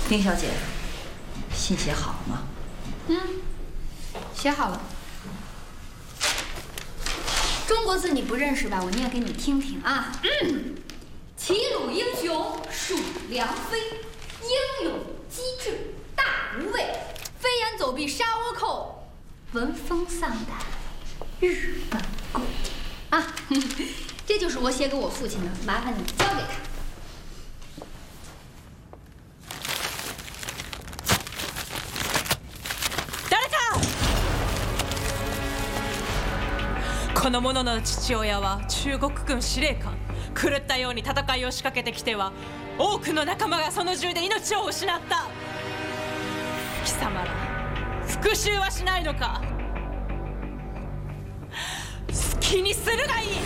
丁小姐，信写好了吗？ 写好了。中国字你不认识吧？我念给你听听啊。齐鲁英雄属梁飞，英勇机智大无畏，飞檐走壁杀倭寇，闻风丧胆日本鬼啊！这就是我写给我父亲的，麻烦你交给他。 この者の父親は中国軍司令官。狂ったように戦いを仕掛けてきては多くの仲間がその銃で命を失った。貴様ら復讐はしないのか。好きにするがいい。